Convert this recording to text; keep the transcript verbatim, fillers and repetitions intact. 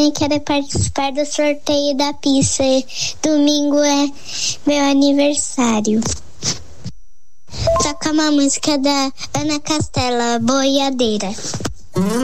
Eu quero participar do sorteio da pizza. Domingo é meu aniversário. Toca uma música da Ana Castela, Boiadeira.